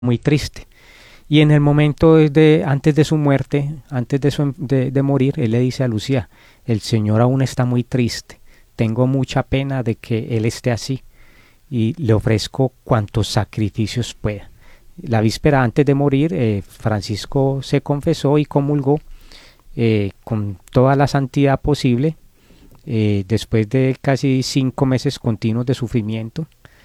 muy triste. Y en el momento antes de su muerte, antes de morir, él le dice a Lucía, el Señor aún está muy triste, tengo mucha pena de que Él esté así y le ofrezco cuantos sacrificios pueda. La víspera antes de morir, Francisco se confesó y comulgó con toda la santidad posible, después de casi 5 meses continuos de sufrimiento.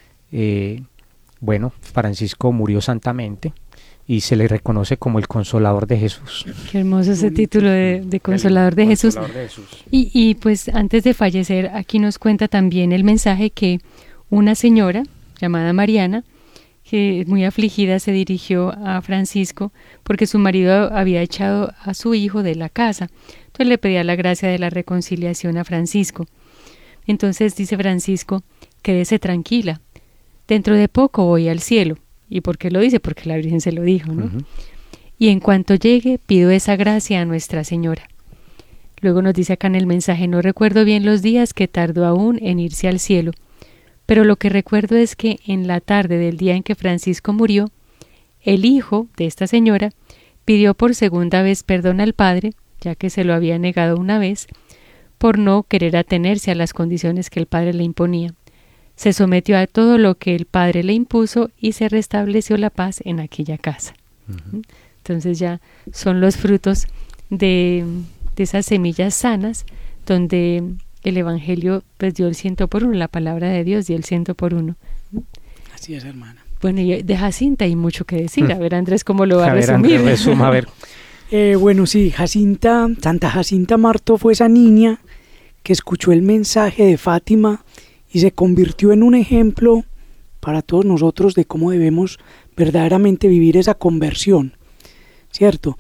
Bueno, Francisco murió santamente y se le reconoce como el Consolador de Jesús. Qué hermoso ese título de Consolador de Jesús. Y pues antes de fallecer, aquí nos cuenta también el mensaje que una señora llamada Mariana, que muy afligida, se dirigió a Francisco porque su marido había echado a su hijo de la casa. Entonces le pedía la gracia de la reconciliación a Francisco. Entonces dice Francisco, quédese tranquila, dentro de poco voy al cielo. ¿Y por qué lo dice? Porque la Virgen se lo dijo, ¿no? Uh-huh. Y en cuanto llegue, pido esa gracia a Nuestra Señora. Luego nos dice acá en el mensaje, no recuerdo bien los días que tardó aún en irse al cielo, pero lo que recuerdo es que en la tarde del día en que Francisco murió, el hijo de esta señora pidió por segunda vez perdón al padre, ya que se lo había negado una vez, por no querer atenerse a las condiciones que el padre le imponía. Se sometió a todo lo que el padre le impuso y se restableció la paz en aquella casa. Uh-huh. Entonces ya son los frutos de esas semillas sanas, donde el Evangelio pues dio el 100 por 1, la palabra de Dios dio el 100 por 1. Así es, hermana. Bueno, y de Jacinta hay mucho que decir. A ver, Andrés, ¿cómo lo va a resumir? Andrés, resuma, a ver. Bueno, sí, Santa Jacinta Marto fue esa niña que escuchó el mensaje de Fátima y se convirtió en un ejemplo para todos nosotros de cómo debemos verdaderamente vivir esa conversión, ¿cierto?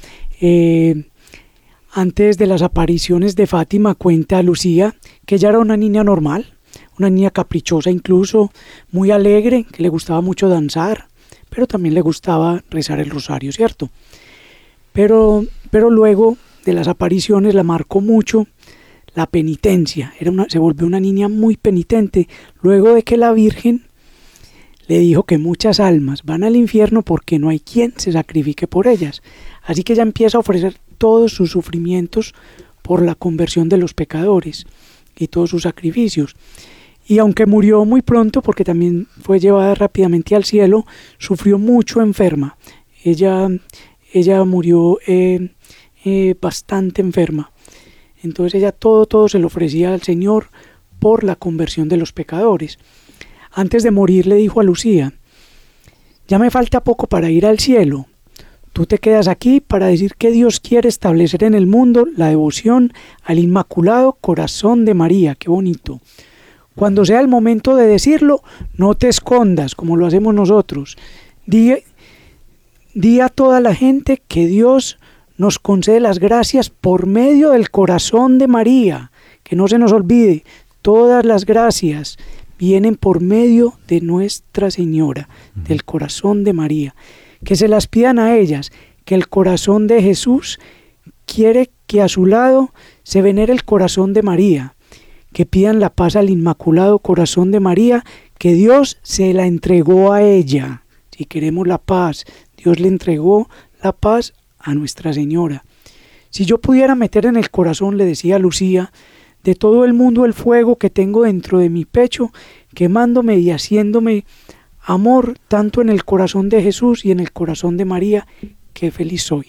Antes de las apariciones de Fátima, cuenta Lucía que ella era una niña normal, una niña caprichosa incluso, muy alegre, que le gustaba mucho danzar, pero también le gustaba rezar el rosario, ¿cierto? Pero luego de las apariciones la marcó mucho la penitencia, se volvió una niña muy penitente, luego de que la Virgen le dijo que muchas almas van al infierno porque no hay quien se sacrifique por ellas. Así que ella empieza a ofrecer todos sus sufrimientos por la conversión de los pecadores y todos sus sacrificios. Y aunque murió muy pronto, porque también fue llevada rápidamente al cielo, sufrió mucho enferma. Ella murió bastante enferma. Entonces ella todo se lo ofrecía al Señor por la conversión de los pecadores. Antes de morir le dijo a Lucía, ya me falta poco para ir al cielo. Tú te quedas aquí para decir que Dios quiere establecer en el mundo la devoción al Inmaculado Corazón de María. Qué bonito. Cuando sea el momento de decirlo, no te escondas como lo hacemos nosotros. Di a toda la gente que Dios nos concede las gracias por medio del corazón de María. Que no se nos olvide, todas las gracias vienen por medio de Nuestra Señora, del corazón de María. Que se las pidan a ellas, que el corazón de Jesús quiere que a su lado se venere el corazón de María. Que pidan la paz al Inmaculado Corazón de María, que Dios se la entregó a ella. Si queremos la paz, Dios le entregó la paz a Nuestra Señora. Si yo pudiera meter en el corazón, le decía a Lucía, de todo el mundo el fuego que tengo dentro de mi pecho, quemándome y haciéndome amor tanto en el corazón de Jesús y en el corazón de María, qué feliz soy.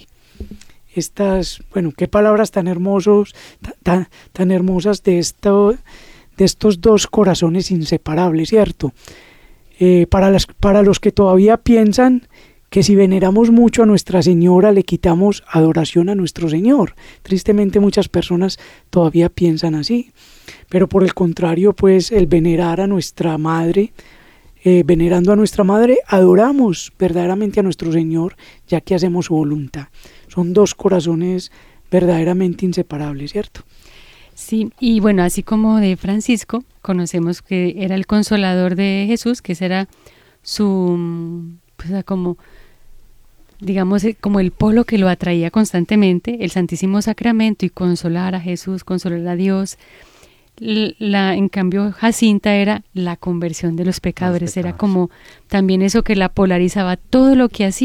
Qué palabras tan hermosas de estos dos corazones inseparables, ¿cierto? Para los que todavía piensan que si veneramos mucho a Nuestra Señora le quitamos adoración a nuestro Señor. Tristemente muchas personas todavía piensan así, pero por el contrario, pues el venerar a nuestra Madre, venerando a nuestra Madre, adoramos verdaderamente a nuestro Señor, ya que hacemos su voluntad. Son dos corazones verdaderamente inseparables, ¿cierto? Sí, y bueno, así como de Francisco, conocemos que era el consolador de Jesús, que ese era su, pues como, digamos, como el polo que lo atraía constantemente, el Santísimo Sacramento y consolar a Jesús, consolar a Dios. En cambio, Jacinta era la conversión de los pecadores, era como también eso que la polarizaba, todo lo que hacía